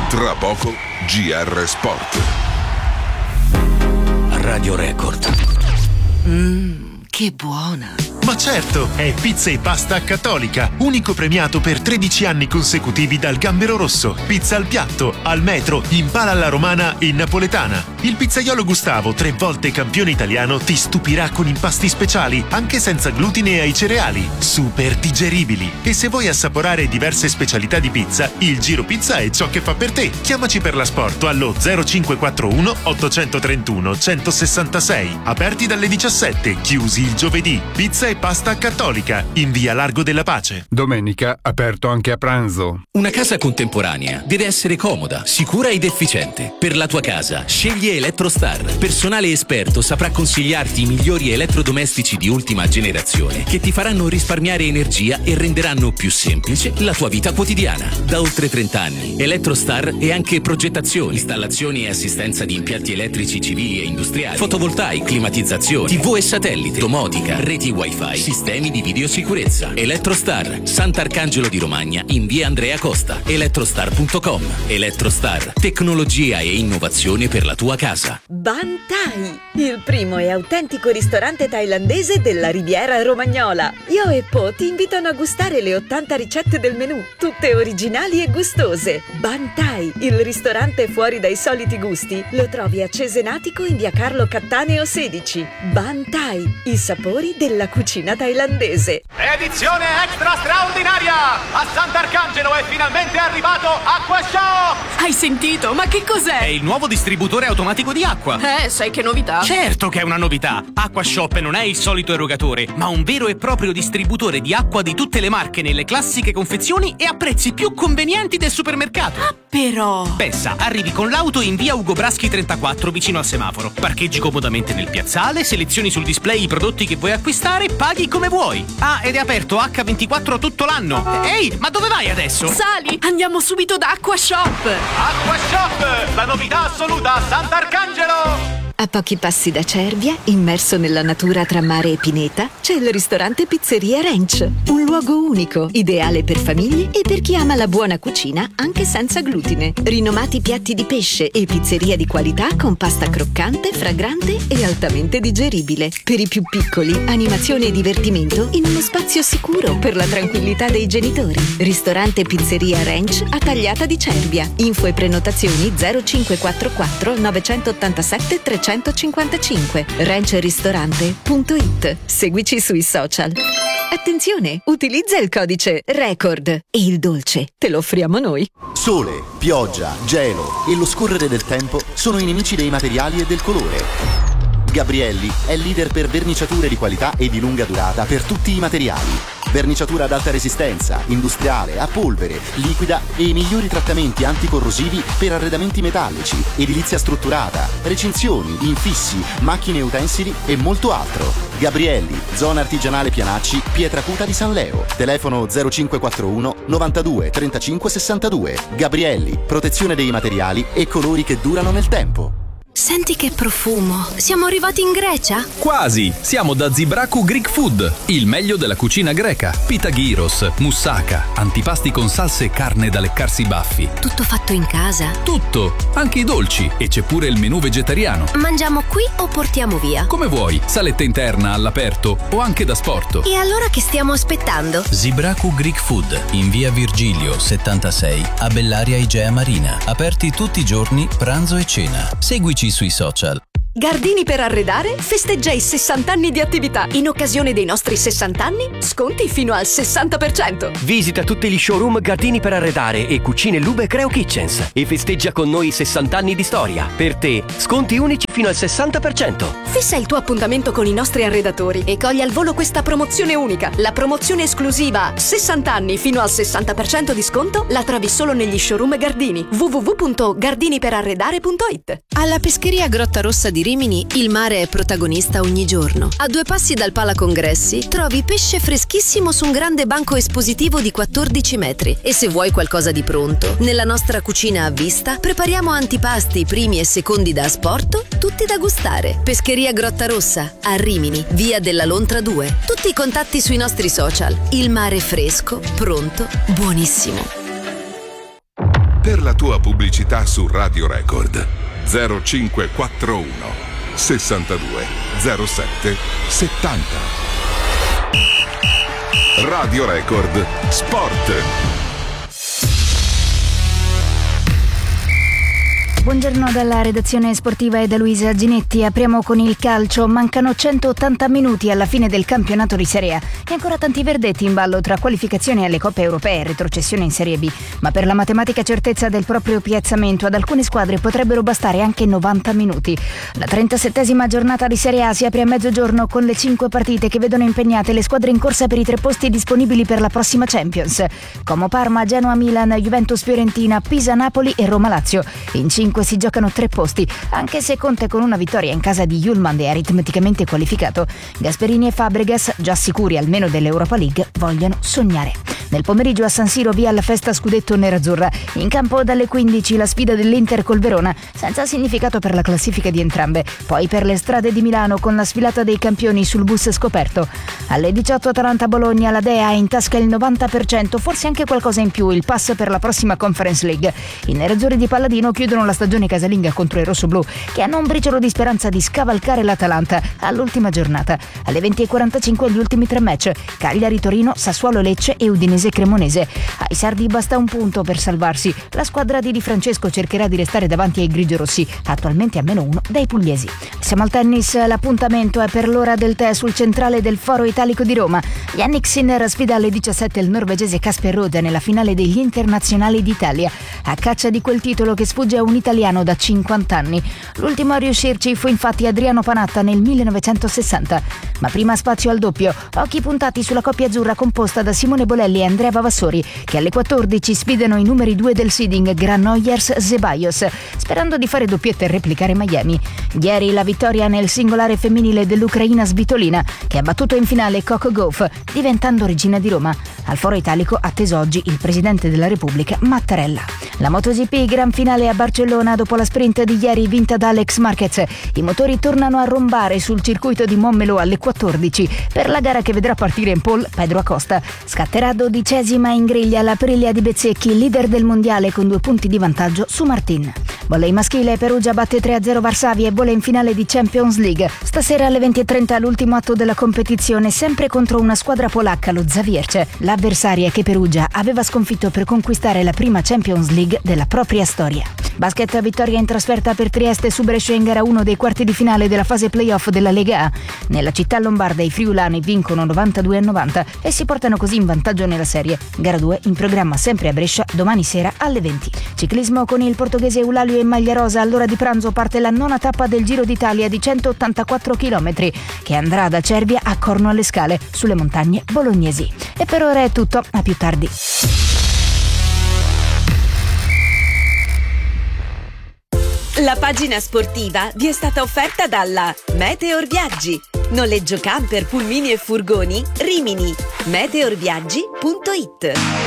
Tra poco GR Sport. Radio Record. Che buona! Ma certo, è Pizza e Pasta Cattolica, unico premiato per 13 anni consecutivi dal Gambero Rosso. Pizza al piatto, al metro, in pala alla romana e napoletana. Il pizzaiolo Gustavo, 3 volte campione italiano, ti stupirà con impasti speciali, anche senza glutine ai cereali, super digeribili. E se vuoi assaporare diverse specialità di pizza, il Giro Pizza è ciò che fa per te. Chiamaci per l'asporto allo 0541 831 166. Aperti dalle 17, chiusi il giovedì. Pizza e Pasta Cattolica, in via Largo della Pace. Domenica aperto anche a pranzo. Una casa contemporanea deve essere comoda, sicura ed efficiente. Per la tua casa scegli Elettrostar. Personale esperto saprà consigliarti i migliori elettrodomestici di ultima generazione che ti faranno risparmiare energia e renderanno più semplice la tua vita quotidiana. Da oltre 30 anni Elettrostar è anche progettazione, installazioni e assistenza di impianti elettrici civili e industriali, fotovoltaici, climatizzazione, TV e satellite, domotica, reti wifi, sistemi di videosicurezza. Elettrostar, Sant'Arcangelo di Romagna, in via Andrea Costa. Elettrostar.com. Elettrostar, tecnologia e innovazione per la tua casa. Ban Thai, il primo e autentico ristorante thailandese della Riviera Romagnola. Io e Po ti invitano a gustare le 80 ricette del menù, tutte originali e gustose. Ban Thai, il ristorante fuori dai soliti gusti, lo trovi a Cesenatico in via Carlo Cattaneo 16. Ban Thai, i sapori della cucina thailandese. Edizione extra straordinaria! A Sant'Arcangelo è finalmente arrivato AquaShop! Hai sentito? Ma che cos'è? È il nuovo distributore automatico di acqua. Sai che novità? Certo che è una novità! AquaShop non è il solito erogatore, ma un vero e proprio distributore di acqua di tutte le marche nelle classiche confezioni e a prezzi più convenienti del supermercato. Ah, però! Pensa, arrivi con l'auto in via Ugo Braschi 34 vicino al semaforo. Parcheggi comodamente nel piazzale, selezioni sul display i prodotti che vuoi acquistare, paghi come vuoi. Ah, ed è aperto H24 tutto l'anno. Ehi, ma dove vai adesso? Sali, andiamo subito da AquaShop! AquaShop, la novità assoluta a Sant'Arcangelo! A pochi passi da Cervia, immerso nella natura tra mare e pineta, c'è il ristorante Pizzeria Ranch. Un luogo unico, ideale per famiglie e per chi ama la buona cucina anche senza glutine. Rinomati piatti di pesce e pizzeria di qualità con pasta croccante, fragrante e altamente digeribile. Per i più piccoli, animazione e divertimento in uno spazio sicuro per la tranquillità dei genitori. Ristorante Pizzeria Ranch a Tagliata di Cervia. Info e prenotazioni 0544 987 355. ranchristorante.it. Seguici sui social. Attenzione, utilizza il codice RECORD e il dolce te lo offriamo noi. Sole, pioggia, gelo e lo scorrere del tempo sono i nemici dei materiali e del colore. Gabrielli è leader per verniciature di qualità e di lunga durata per tutti i materiali. Verniciatura ad alta resistenza, industriale, a polvere, liquida e i migliori trattamenti anticorrosivi per arredamenti metallici, edilizia strutturata, recinzioni, infissi, macchine e utensili e molto altro. Gabrielli, zona artigianale Pianacci, Pietracuta di San Leo. Telefono 0541 92 35 62. Gabrielli, protezione dei materiali e colori che durano nel tempo. Senti che profumo! Siamo arrivati in Grecia? Quasi! Siamo da Zibraku Greek Food, il meglio della cucina greca. Pita gyros, moussaka, antipasti con salse e carne da leccarsi i baffi. Tutto fatto in casa? Tutto! Anche i dolci, e c'è pure il menù vegetariano. Mangiamo qui o portiamo via? Come vuoi, saletta interna, all'aperto o anche da sport. E allora che stiamo aspettando? Zibraku Greek Food, in via Virgilio 76, a Bellaria Igea Marina. Aperti tutti i giorni, pranzo e cena. Seguici sui social. Gardini per arredare festeggia i 60 anni di attività. In occasione dei nostri 60 anni, sconti fino al 60%. Visita tutti gli showroom Gardini per arredare e Cucine Lube Creo Kitchens e festeggia con noi i 60 anni di storia. Per te, sconti unici fino al 60%. Fissa il tuo appuntamento con i nostri arredatori e cogli al volo questa promozione unica. La promozione esclusiva 60 anni fino al 60% di sconto la trovi solo negli showroom Gardini. www.gardiniperarredare.it. Alla pescheria Grotta Rossa di Rimini il mare è protagonista ogni giorno. A 2 passi dal Pala Congressi trovi pesce freschissimo su un grande banco espositivo di 14 metri. E se vuoi qualcosa di pronto, nella nostra cucina a vista prepariamo antipasti, primi e secondi da asporto, tutti da gustare. Pescheria Grotta Rossa, a Rimini, via della Lontra 2. Tutti i contatti sui nostri social. Il mare fresco, pronto, buonissimo. Per la tua pubblicità su Radio Record 0541 62 07 70. Radio Record Sport. Buongiorno dalla redazione sportiva e da Luisa Ginetti. Apriamo con il calcio. Mancano 180 minuti alla fine del campionato di Serie A e ancora tanti verdetti in ballo tra qualificazioni alle Coppe Europee e retrocessione in Serie B. Ma per la matematica certezza del proprio piazzamento ad alcune squadre potrebbero bastare anche 90 minuti. La 37esima giornata di Serie A si apre a mezzogiorno con le 5 partite che vedono impegnate le squadre in corsa per i 3 posti disponibili per la prossima Champions. Como Parma, Genoa Milan, Juventus Fiorentina, Pisa Napoli e Roma Lazio. In 5 si giocano 3 posti, anche se Conte con una vittoria in casa di Julmand è aritmeticamente qualificato. Gasperini e Fabregas, già sicuri almeno dell'Europa League, vogliono sognare. Nel pomeriggio a San Siro via la festa scudetto nerazzurra. In campo dalle 15 la sfida dell'Inter col Verona, senza significato per la classifica di entrambe. Poi per le strade di Milano con la sfilata dei campioni sul bus scoperto. Alle 18 Atalanta-Bologna la Dea ha in tasca il 90%, forse anche qualcosa in più, il pass per la prossima Conference League. I nerazzurri di Palladino chiudono la stagione casalinga contro i rossoblù, che hanno un briciolo di speranza di scavalcare l'Atalanta all'ultima giornata. Alle 20:45 gli ultimi 3 match: Cagliari-Torino, Sassuolo-Lecce e Udinese-Cremonese. Ai sardi basta un punto per salvarsi. La squadra di Di Francesco cercherà di restare davanti ai grigiorossi, attualmente a -1 dai pugliesi. Siamo al tennis, l'appuntamento è per l'ora del tè sul centrale del Foro Italico di Roma. Yannick Sinner sfida alle 17 il norvegese Casper Ruud nella finale degli internazionali d'Italia, a caccia di quel titolo che sfugge a un italiano da 50 anni. L'ultimo a riuscirci fu infatti Adriano Panatta nel 1960. Ma prima spazio al doppio, occhi puntati sulla coppia azzurra composta da Simone Bolelli e Andrea Vavassori, che alle 14 sfidano i numeri 2 del seeding Granollers-Zeballos, sperando di fare doppietta e replicare Miami. Ieri la vittoria nel singolare femminile dell'ucraina Svitolina, che ha battuto in finale Coco Gauff, diventando regina di Roma. Al Foro Italico atteso oggi il presidente della Repubblica Mattarella. La MotoGP gran finale a Barcellona dopo la sprint di ieri vinta da Alex Marquez. I motori tornano a rombare sul circuito di Montmeló alle 14 per la gara che vedrà partire in pole Pedro Acosta. Scatterà 12ª in griglia la Aprilia di Bezzecchi, leader del mondiale con 2 punti di vantaggio su Martin. Volley maschile, Perugia batte 3-0 Varsavia e vola in finale di Champions League. Stasera alle 20:30 l'ultimo atto della competizione, sempre contro una squadra polacca, lo Zawiercie, l'avversaria che Perugia aveva sconfitto per conquistare la prima Champions League della propria storia. Basket, vittoria in trasferta per Trieste su Brescia in gara 1 dei quarti di finale della fase playoff della Lega A. Nella città lombarda i friulani vincono 92-90 e si portano così in vantaggio nella serie. Gara 2 in programma sempre a Brescia domani sera alle 20. Ciclismo con il portoghese Eulalio in maglia rosa. All'ora di pranzo parte la 9ª tappa del Giro d'Italia di 184 km che andrà da Cervia a Corno alle Scale sulle montagne bolognesi. E per ora è tutto, a più tardi. La pagina sportiva vi è stata offerta dalla Meteor Viaggi. Noleggio camper, pulmini e furgoni Rimini. meteorviaggi.it.